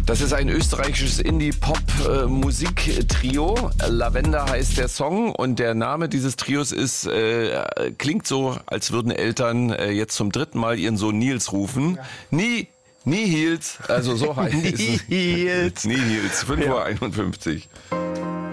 Das ist ein österreichisches Indie-Pop-Musik-Trio. Lavender heißt der Song und der Name dieses Trios ist, klingt so, als würden Eltern jetzt zum 3. Mal ihren Sohn Nils rufen. Nie Heels, also so heißt es. Nils. Nie Heels, 5:51 Uhr.